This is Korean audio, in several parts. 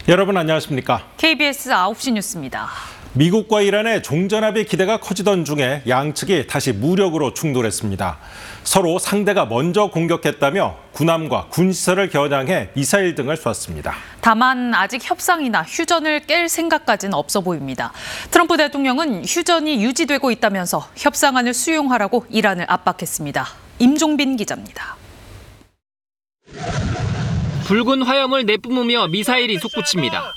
여러분 안녕하십니까? KBS 9시 뉴스입니다. 미국과 이란의 종전합의 기대가 커지던 중에 양측이 다시 무력으로 충돌했습니다. 서로 상대가 먼저 공격했다며 군함과 군시설을 겨냥해 미사일 등을 쐈습니다. 다만 아직 협상이나 휴전을 깰 생각까지는 없어 보입니다. 트럼프 대통령은 휴전이 유지되고 있다면서 협상안을 수용하라고 이란을 압박했습니다. 임종빈 기자입니다. 붉은 화염을 내뿜으며 미사일이 솟구칩니다.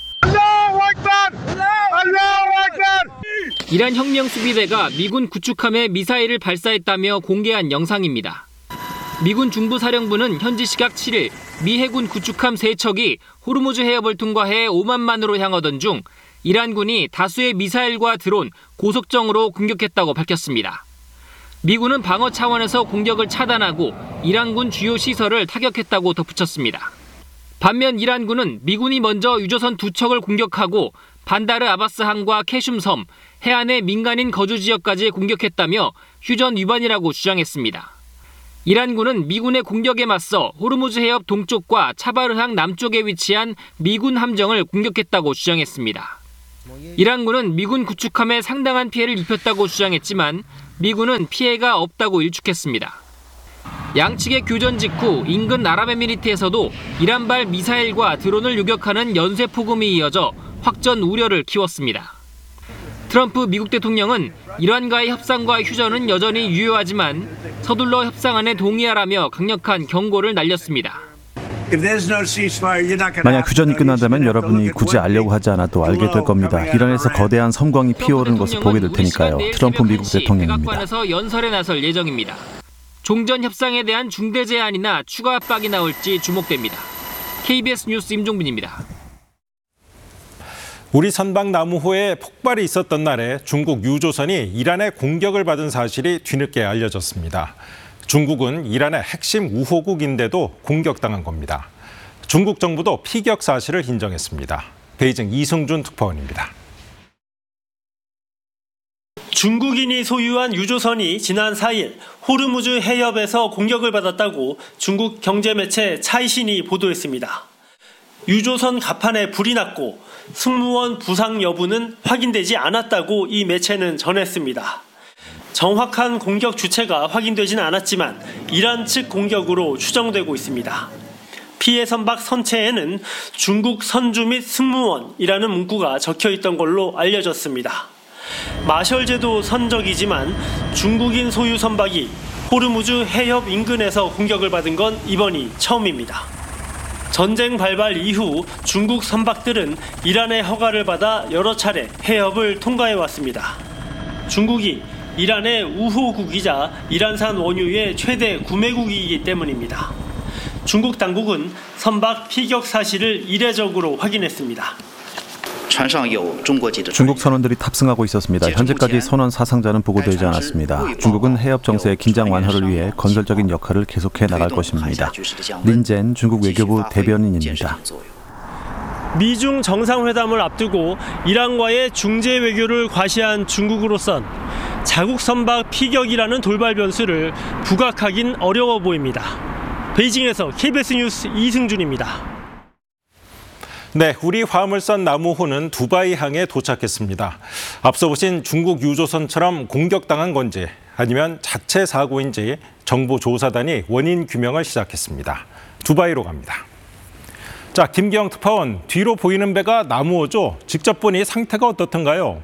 이란 혁명수비대가 미군 구축함에 미사일을 발사했다며 공개한 영상입니다. 미군 중부사령부는 현지 시각 7일 미 해군 구축함 3척이 호르무즈 해협을 통과해 오만만으로 향하던 중 이란군이 다수의 미사일과 드론, 고속정으로 공격했다고 밝혔습니다. 미군은 방어 차원에서 공격을 차단하고 이란군 주요 시설을 타격했다고 덧붙였습니다. 반면 이란군은 미군이 먼저 유조선 2척을 공격하고 반다르 아바스항과 캐슘섬, 해안의 민간인 거주 지역까지 공격했다며 휴전 위반이라고 주장했습니다. 이란군은 미군의 공격에 맞서 호르무즈 해협 동쪽과 차바르항 남쪽에 위치한 미군 함정을 공격했다고 주장했습니다. 이란군은 미군 구축함에 상당한 피해를 입혔다고 주장했지만 미군은 피해가 없다고 일축했습니다. 양측의 교전 직후 인근 아랍에미리트에서도 이란발 미사일과 드론을 요격하는 연쇄 폭음이 이어져 확전 우려를 키웠습니다. 트럼프 미국 대통령은 이란과의 협상과 휴전은 여전히 유효하지만 서둘러 협상안에 동의하라며 강력한 경고를 날렸습니다. 만약 휴전이 끝난다면 여러분이 굳이 알려고 하지 않아도 알게 될 겁니다. 이란에서 거대한 섬광이 피어오르는 것을 보게 될 테니까요. 트럼프 미국 대통령입니다. 백악관에서 연설에 나설 예정입니다. 종전 협상에 대한 중대 제안이나 추가 압박이 나올지 주목됩니다. KBS 뉴스 임종빈입니다. 우리 선박 나무호에 폭발이 있었던 날에 중국 유조선이 이란의 공격을 받은 사실이 뒤늦게 알려졌습니다. 중국은 이란의 핵심 우호국인데도 공격당한 겁니다. 중국 정부도 피격 사실을 인정했습니다. 베이징 이승준 특파원입니다. 중국인이 소유한 유조선이 지난 4일 호르무즈 해협에서 공격을 받았다고 중국 경제매체 차이신이 보도했습니다. 유조선 갑판에 불이 났고 승무원 부상 여부는 확인되지 않았다고 이 매체는 전했습니다. 정확한 공격 주체가 확인되지는 않았지만 이란 측 공격으로 추정되고 있습니다. 피해 선박 선체에는 중국 선주 및 승무원이라는 문구가 적혀 있던 걸로 알려졌습니다. 마셜제도 선적이지만 중국인 소유 선박이 호르무즈 해협 인근에서 공격을 받은 건 이번이 처음입니다. 전쟁 발발 이후 중국 선박들은 이란의 허가를 받아 여러 차례 해협을 통과해왔습니다. 중국이 이란의 우호국이자 이란산 원유의 최대 구매국이기 때문입니다. 중국 당국은 선박 피격 사실을 이례적으로 확인했습니다. 중국 선원들이 탑승하고 있었습니다. 현재까지 선원 사상자는 보고되지 않았습니다. 중국은 해협 정세의 긴장 완화를 위해 건설적인 역할을 계속해 나갈 것입니다. 린젠 중국 외교부 대변인입니다. 미중 정상회담을 앞두고 이란과의 중재 외교를 과시한 중국으로선 자국 선박 피격이라는 돌발 변수를 부각하긴 어려워 보입니다. 베이징에서 KBS 뉴스 이승준입니다. 네, 우리 화물선 나무호는 두바이항에 도착했습니다. 앞서 보신 중국 유조선처럼 공격당한 건지 아니면 자체 사고인지 정보조사단이 원인 규명을 시작했습니다. 두바이로 갑니다. 자, 김기영 특파원, 뒤로 보이는 배가 나무호죠? 직접 보니 상태가 어떻던가요?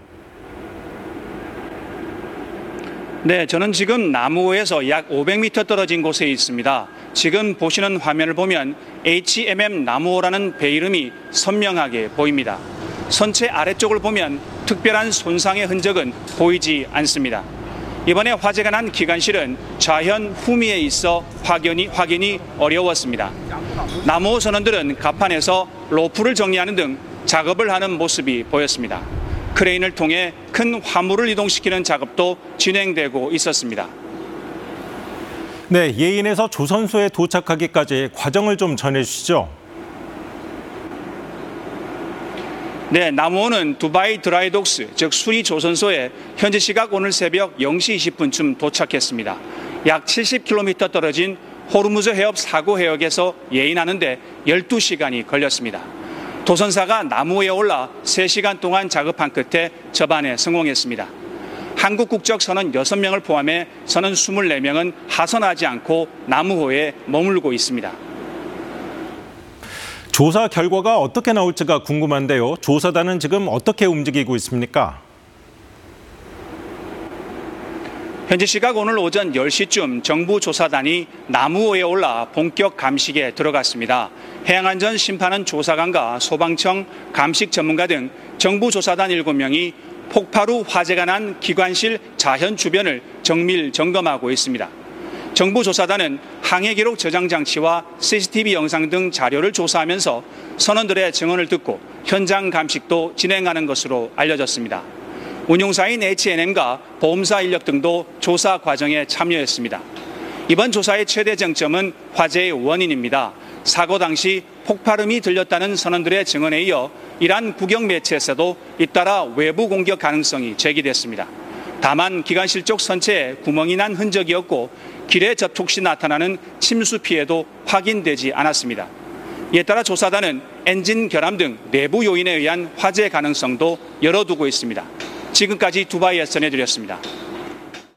네, 저는 지금 나무호에서 약 500m 떨어진 곳에 있습니다. 지금 보시는 화면을 보면 HMM 나무호라는 배 이름이 선명하게 보입니다. 선체 아래쪽을 보면 특별한 손상의 흔적은 보이지 않습니다. 이번에 화재가 난 기관실은 좌현 후미에 있어 확인이 어려웠습니다. 나무호 선원들은 갑판에서 로프를 정리하는 등 작업을 하는 모습이 보였습니다. 크레인을 통해 큰 화물을 이동시키는 작업도 진행되고 있었습니다. 네, 예인에서 조선소에 도착하기까지 과정을 좀 전해주시죠. 네, 나무호는 두바이 드라이독스, 즉 수리 조선소에 현지 시각 오늘 새벽 0시 20분쯤 도착했습니다. 약 70km 떨어진 호르무즈 해협 사고 해역에서 예인하는데 12시간이 걸렸습니다. 도선사가 나무에 올라 3시간 동안 작업한 끝에 접안에 성공했습니다. 한국 국적 선원 6명을 포함해 선원 24명은 하선하지 않고 나무호에 머물고 있습니다. 조사 결과가 어떻게 나올지가 궁금한데요. 조사단은 지금 어떻게 움직이고 있습니까? 현지 시각 오늘 오전 10시쯤 정부 조사단이 나무호에 올라 본격 감식에 들어갔습니다. 해양안전심판원 조사관과 소방청 감식 전문가 등 정부 조사단 7명이 폭발 후 화재가 난 기관실 자현 주변을 정밀 점검하고 있습니다. 정부 조사단은 항해 기록 저장 장치와 CCTV 영상 등 자료를 조사하면서 선원들의 증언을 듣고 현장 감식도 진행하는 것으로 알려졌습니다. 운용사인 H&M과 보험사 인력 등도 조사 과정에 참여했습니다. 이번 조사의 최대 쟁점은 화재의 원인입니다. 사고 당시 폭발음이 들렸다는 선원들의 증언에 이어 이란 국영 매체에서도 잇따라 외부 공격 가능성이 제기됐습니다. 다만 기관실 쪽 선체에 구멍이 난 흔적이 없고 길에 접촉 시 나타나는 침수 피해도 확인되지 않았습니다. 이에 따라 조사단은 엔진 결함 등 내부 요인에 의한 화재 가능성도 열어두고 있습니다. 지금까지 두바이에서 전해드렸습니다.